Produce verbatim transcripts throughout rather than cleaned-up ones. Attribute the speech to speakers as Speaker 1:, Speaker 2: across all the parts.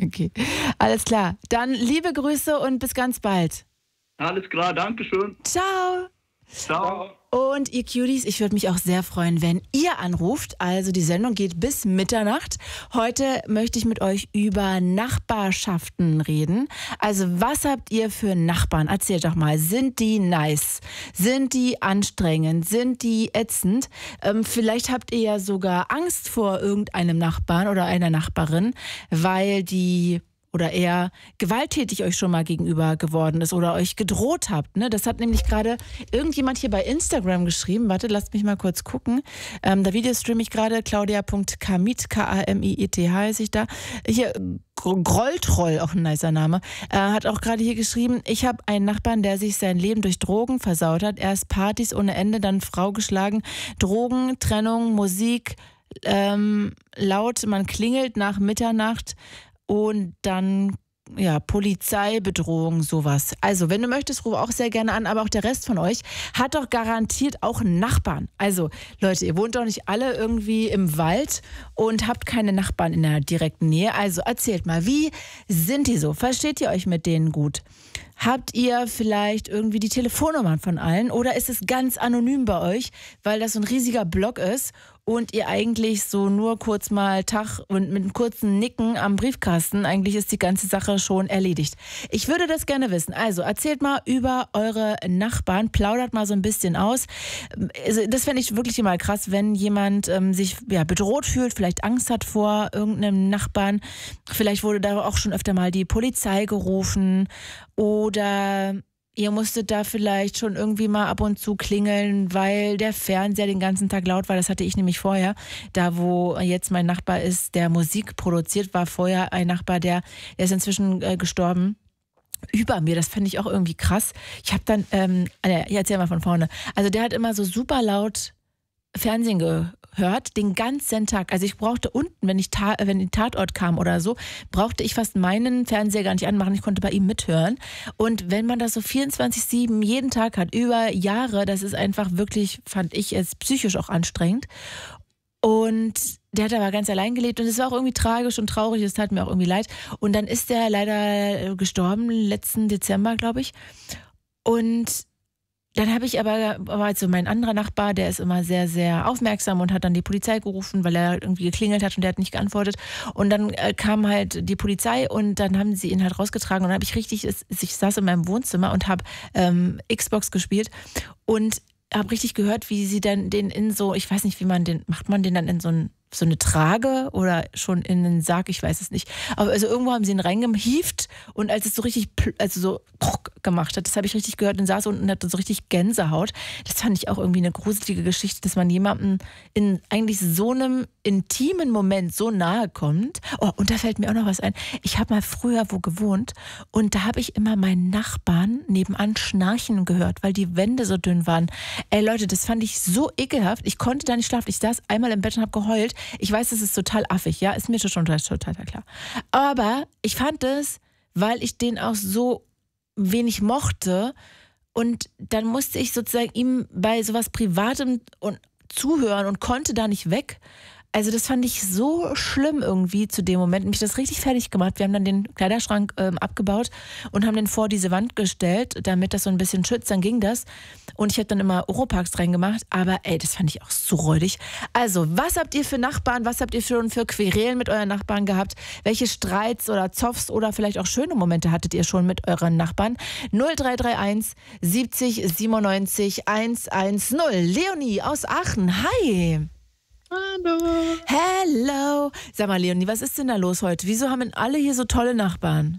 Speaker 1: Okay, alles klar. Dann liebe Grüße und bis ganz bald.
Speaker 2: Alles klar, danke schön.
Speaker 1: Ciao.
Speaker 2: Ciao.
Speaker 1: Und ihr Cuties, ich würde mich auch sehr freuen, wenn ihr anruft. Also die Sendung geht bis Mitternacht. Heute möchte ich mit euch über Nachbarschaften reden. Also was habt ihr für Nachbarn? Erzählt doch mal. Sind die nice? Sind die anstrengend? Sind die ätzend? Ähm, vielleicht habt ihr ja sogar Angst vor irgendeinem Nachbarn oder einer Nachbarin, weil die oder eher gewalttätig euch schon mal gegenüber geworden ist oder euch gedroht habt. Ne? Das hat nämlich gerade irgendjemand hier bei Instagram geschrieben. Warte, lasst mich mal kurz gucken. Ähm, da Videostream ich gerade, claudia punkt kamit, K A M I I T H heiße ich da. Hier, Grolltroll, auch ein nicer Name, äh, hat auch gerade hier geschrieben, ich habe einen Nachbarn, der sich sein Leben durch Drogen versaut hat. Erst Partys ohne Ende, dann Frau geschlagen. Drogen, Trennung, Musik, ähm, laut, man klingelt nach Mitternacht. Und dann, ja, Polizeibedrohung, sowas. Also, wenn du möchtest, ruf auch sehr gerne an, aber auch der Rest von euch hat doch garantiert auch einen Nachbarn. Also, Leute, ihr wohnt doch nicht alle irgendwie im Wald und habt keine Nachbarn in der direkten Nähe. Also, erzählt mal, wie sind die so? Versteht ihr euch mit denen gut? Habt ihr vielleicht irgendwie die Telefonnummern von allen oder ist es ganz anonym bei euch, weil das so ein riesiger Block ist und ihr eigentlich so nur kurz mal Tag und mit einem kurzen Nicken am Briefkasten, eigentlich ist die ganze Sache schon erledigt. Ich würde das gerne wissen. Also erzählt mal über eure Nachbarn, plaudert mal so ein bisschen aus. Also, das fände ich wirklich immer krass, wenn jemand ähm, sich ja, bedroht fühlt, vielleicht Angst hat vor irgendeinem Nachbarn. Vielleicht wurde da auch schon öfter mal die Polizei gerufen. Oder ihr musstet da vielleicht schon irgendwie mal ab und zu klingeln, weil der Fernseher den ganzen Tag laut war. Das hatte ich nämlich vorher. Da, wo jetzt mein Nachbar ist, der Musik produziert, war vorher ein Nachbar, der, der ist inzwischen äh, gestorben. Über mir, das fand ich auch irgendwie krass. Ich habe dann, ähm, ich erzähl mal von vorne. Also der hat immer so super laut Fernsehen gehört, den ganzen Tag. Also ich brauchte unten, wenn ich ta- wenn die Tatort kam oder so, brauchte ich fast meinen Fernseher gar nicht anmachen. Ich konnte bei ihm mithören. Und wenn man das so vierundzwanzig sieben jeden Tag hat, über Jahre, das ist einfach wirklich, fand ich es psychisch auch anstrengend. Und der hat aber ganz allein gelebt und es war auch irgendwie tragisch und traurig, es tat mir auch irgendwie leid. Und dann ist der leider gestorben, letzten Dezember, glaube ich. Und dann habe ich aber, aber also mein anderer Nachbar, der ist immer sehr, sehr aufmerksam und hat dann die Polizei gerufen, weil er irgendwie geklingelt hat und der hat nicht geantwortet. Und dann äh, kam halt die Polizei und dann haben sie ihn halt rausgetragen und dann habe ich richtig, ich saß in meinem Wohnzimmer und habe ähm, Xbox gespielt und habe richtig gehört, wie sie dann den in so, ich weiß nicht, wie man den, macht man den dann in so ein so eine Trage oder schon in einen Sarg, ich weiß es nicht. Aber also irgendwo haben sie ihn reingehieft und als es so richtig, also so gemacht hat, das habe ich richtig gehört und saß unten und hatte so richtig Gänsehaut. Das fand ich auch irgendwie eine gruselige Geschichte, dass man jemandem in eigentlich so einem intimen Moment so nahe kommt. Oh, und da fällt mir auch noch was ein. Ich habe mal früher wo gewohnt und da habe ich immer meinen Nachbarn nebenan schnarchen gehört, weil die Wände so dünn waren. Ey Leute, das fand ich so ekelhaft. Ich konnte da nicht schlafen. Ich saß einmal im Bett und habe geheult. Ich weiß, das ist total affig, ja, ist mir schon total, total klar. Aber ich fand es, weil ich den auch so wenig mochte und dann musste ich sozusagen ihm bei sowas Privatem und zuhören und konnte da nicht weg. Also das fand ich so schlimm irgendwie zu dem Moment. Mich das richtig fertig gemacht. Wir haben dann den Kleiderschrank ähm, abgebaut und haben den vor diese Wand gestellt, damit das so ein bisschen schützt. Dann ging das. Und ich habe dann immer Oropax reingemacht. Aber ey, das fand ich auch so räudig. Also, was habt ihr für Nachbarn? Was habt ihr schon für Querelen mit euren Nachbarn gehabt? Welche Streits oder Zoffs oder vielleicht auch schöne Momente hattet ihr schon mit euren Nachbarn? null drei drei eins siebzig siebenundneunzig hundertzehn. Leonie aus Aachen. Hi.
Speaker 3: Hallo.
Speaker 1: Hello. Sag mal, Leonie, was ist denn da los heute? Wieso haben denn alle hier so tolle Nachbarn?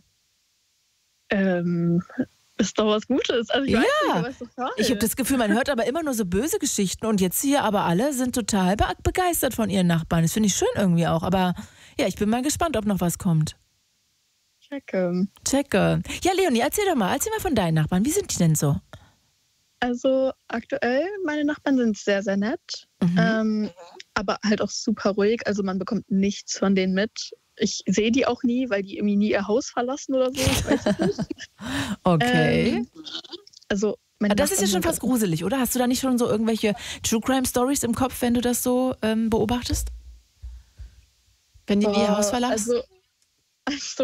Speaker 3: Ähm, ist doch was Gutes. Also ich
Speaker 1: ja,
Speaker 3: weiß nicht, aber ist doch toll.
Speaker 1: Ich habe das Gefühl, man hört aber immer nur so böse Geschichten und jetzt hier aber alle sind total be- begeistert von ihren Nachbarn. Das finde ich schön irgendwie auch. Aber ja, ich bin mal gespannt, ob noch was kommt.
Speaker 3: Checke.
Speaker 1: Checke. Ja, Leonie, erzähl doch mal. Erzähl mal von deinen Nachbarn. Wie sind die denn so?
Speaker 3: Also aktuell, meine Nachbarn sind sehr, sehr nett.
Speaker 1: Mhm.
Speaker 3: Ähm, aber halt auch super ruhig. Also man bekommt nichts von denen mit. Ich sehe die auch nie, weil die irgendwie nie ihr Haus verlassen oder so. Ich weiß es nicht.
Speaker 1: Okay.
Speaker 3: Ähm, also meine
Speaker 1: Aber das ist ja schon fast gruselig, oder? Hast du da nicht schon so irgendwelche True Crime Stories im Kopf, wenn du das so ähm, beobachtest? Wenn die
Speaker 3: oh,
Speaker 1: ihr Haus verlassen?
Speaker 3: Also, also